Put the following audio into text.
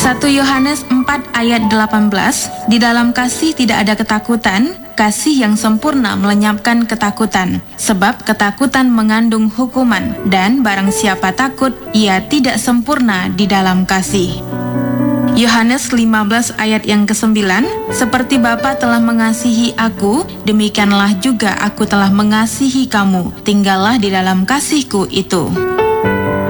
1 Yohanes 4 ayat 18, di dalam kasih tidak ada ketakutan, kasih yang sempurna melenyapkan ketakutan, sebab ketakutan mengandung hukuman, dan barang siapa takut, ia tidak sempurna di dalam kasih. Yohanes 15 ayat yang ke-9, seperti Bapa telah mengasihi aku, demikianlah juga aku telah mengasihi kamu, tinggallah di dalam kasihku itu.